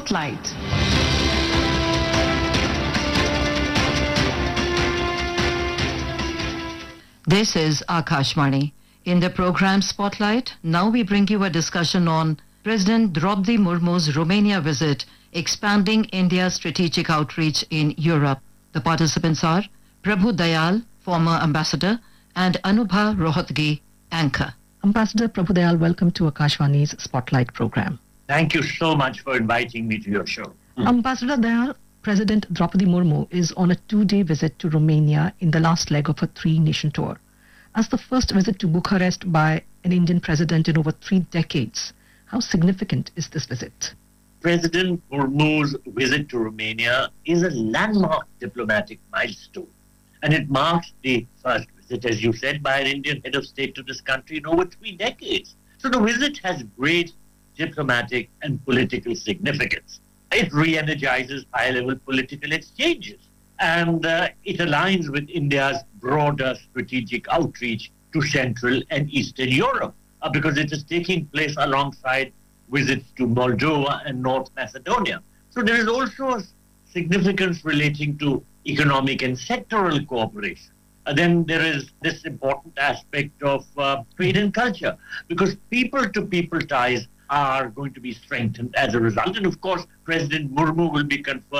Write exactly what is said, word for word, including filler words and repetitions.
Spotlight. This is Akashvani. In the program Spotlight, now we bring you a discussion on President Draupadi Murmu's Romania visit, expanding India's strategic outreach in Europe. The participants are Prabhu Dayal, former ambassador, and Anubha Rohatgi, anchor. Ambassador Prabhu Dayal, welcome to Akashvani's Spotlight program. Thank you so much for inviting me to your show. Mm. Ambassador Dayal, President Draupadi Murmu is on a two-day visit to Romania in the last leg of a three-nation tour. As the first visit to Bucharest by an Indian president in over three decades, how significant is this visit? President Murmu's visit to Romania is a landmark diplomatic milestone, and it marks the first visit, as you said, by an Indian head of state to this country in over three decades. So the visit has great diplomatic and political significance. It re-energizes high-level political exchanges, and uh, it aligns with India's broader strategic outreach to Central and Eastern Europe, uh, because it is taking place alongside visits to Moldova and North Macedonia. So there is also a significance relating to economic and sectoral cooperation. Uh, then there is this important aspect of uh, trade and culture, because people-to-people ties are going to be strengthened as a result. And of course, President Murmu will be confirmed